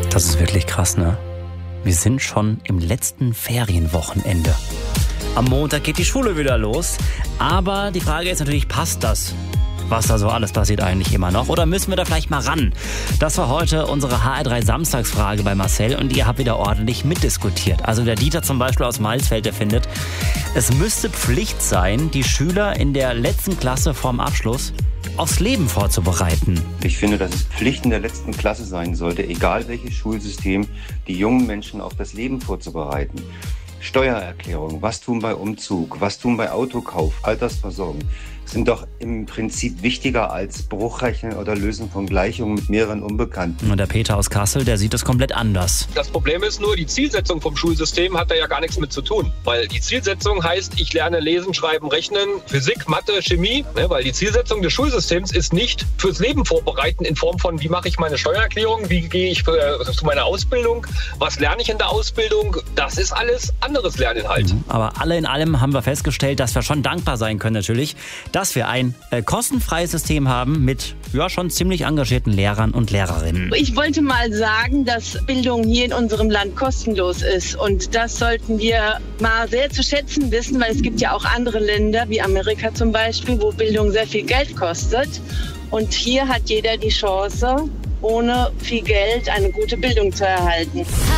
Das ist wirklich krass, ne? Wir sind schon im letzten Ferienwochenende. Am Montag geht die Schule wieder los. Aber die Frage ist natürlich, passt das? Was da so alles passiert eigentlich immer noch? Oder müssen wir da vielleicht mal ran? Das war heute unsere HR3 Samstagsfrage bei Marcel und ihr habt wieder ordentlich mitdiskutiert. Also der Dieter zum Beispiel aus Maisfeld, der findet, es müsste Pflicht sein, die Schüler in der letzten Klasse vorm Abschluss aufs Leben vorzubereiten. Ich finde, dass es Pflicht in der letzten Klasse sein sollte, egal welches Schulsystem, die jungen Menschen auf das Leben vorzubereiten. Steuererklärung, was tun bei Umzug, was tun bei Autokauf, Altersversorgung, sind doch im Prinzip wichtiger als Bruchrechnen oder Lösen von Gleichungen mit mehreren Unbekannten. Und der Peter aus Kassel, der sieht das komplett anders. Das Problem ist nur, die Zielsetzung vom Schulsystem hat da ja gar nichts mit zu tun. Weil die Zielsetzung heißt, ich lerne lesen, schreiben, rechnen, Physik, Mathe, Chemie. Weil die Zielsetzung des Schulsystems ist nicht fürs Leben vorbereiten in Form von, wie mache ich meine Steuererklärung, wie gehe ich zu meiner Ausbildung, was lerne ich in der Ausbildung. Das ist alles anderes Lerninhalt. Aber alle in allem haben wir festgestellt, dass wir schon dankbar sein können natürlich, dass wir ein kostenfreies System haben mit schon ziemlich engagierten Lehrern und Lehrerinnen. Ich wollte mal sagen, dass Bildung hier in unserem Land kostenlos ist. Und das sollten wir mal sehr zu schätzen wissen, weil es gibt ja auch andere Länder, wie Amerika zum Beispiel, wo Bildung sehr viel Geld kostet. Und hier hat jeder die Chance, ohne viel Geld eine gute Bildung zu erhalten.